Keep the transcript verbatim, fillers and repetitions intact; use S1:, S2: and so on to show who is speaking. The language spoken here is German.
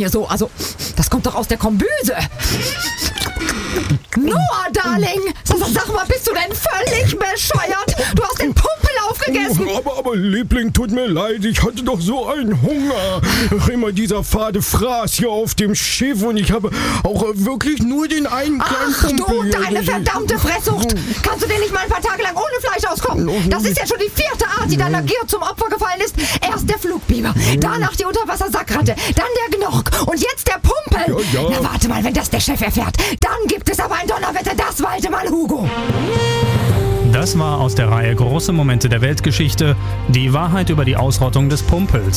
S1: so? Also, das kommt doch aus der Kombüse. Noah, Darling! Sag, sag mal, bist du denn völlig bescheuert? Du hast den Pumpel aufgegessen!
S2: Aber, aber Liebling, tut mir leid, ich hatte doch so einen Hunger. Ach, immer dieser fade Fraß hier auf dem Schiff und ich habe auch wirklich nur den einen kleinen
S1: Ach
S2: Pumpel
S1: du,
S2: hier.
S1: deine verdammte Fresssucht! Kannst du dir nicht mal ein paar Tage lang ohne Fleisch auskommen? Das ist ja schon die vierte Art, die deiner Gier zum Opfer gefallen ist. Erst der Flugbiber, danach die Unterwassersackratte, dann der Gnork und jetzt der Pumpel.
S2: Ja, ja.
S1: Na warte mal, wenn das der Chef erfährt, dann gibt es aber ein Donnerwetter, das walte mal, Hugo.
S3: Das war aus der Reihe Große Momente der Weltgeschichte, die Wahrheit über die Ausrottung des Pumpels.